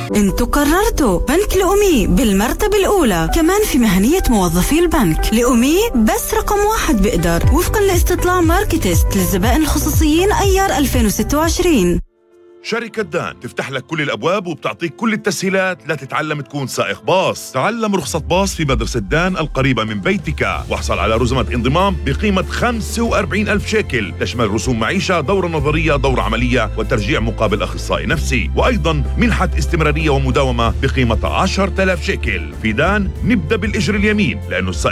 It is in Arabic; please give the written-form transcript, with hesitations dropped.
انتوا قررتوا بنك لأمي بالمرتبة الأولى، كمان في مهنية موظفي البنك. لأمي بس رقم 1 بقدر وفقا لاستطلاع ماركتست للزبائن الخصوصيين أيار 2026. شركة دان تفتح لك كل الأبواب وبتعطيك كل التسهيلات لتتعلم تكون سائق باص. تعلم رخصة باص في مدرسة دان القريبة من بيتك، واحصل على رزمة انضمام بقيمة 45,000 شيكل، تشمل رسوم معيشة، دورة نظرية، دورة عملية، وترجيع مقابل أخصائي نفسي، وأيضا منحة استمرارية ومداومة بقيمة 10,000 شيكل. في دان نبدأ بالإجر اليمين، لأنه